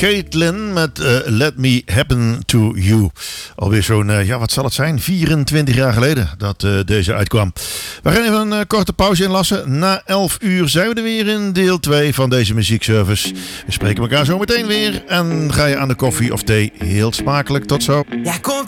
Caitlin met Let Me Happen To You. Alweer zo'n, wat zal het zijn? 24 jaar geleden dat deze uitkwam. We gaan even een korte pauze inlassen. Na 11 uur zijn we er weer in deel 2 van deze muziekservice. We spreken elkaar zo meteen weer. En ga je aan de koffie of thee. Heel smakelijk. Tot zo. Ja,